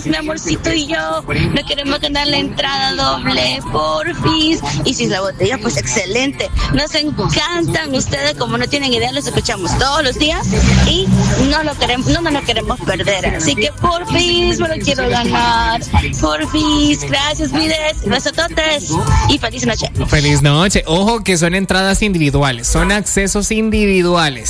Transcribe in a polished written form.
porfis, mi amorcito y yo no queremos ganar la entrada doble, porfis. Y si es la botella, pues excelente. Nos encantan ustedes, como no tienen idea, los escuchamos todos los días y no nos lo queremos perder. Así que porfis, me lo quiero ganar. Porfis, gracias, mides, besototes y feliz noche. Feliz noche. Ojo que son entradas individuales, son accesos individuales.